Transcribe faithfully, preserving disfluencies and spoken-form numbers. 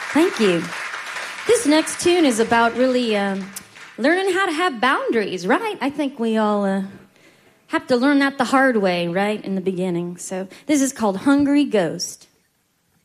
Thank you. This next tune is about really um, learning how to have boundaries, right? I think we all uh, have to learn that the hard way, right, in the beginning. So this is called Hungry Ghost.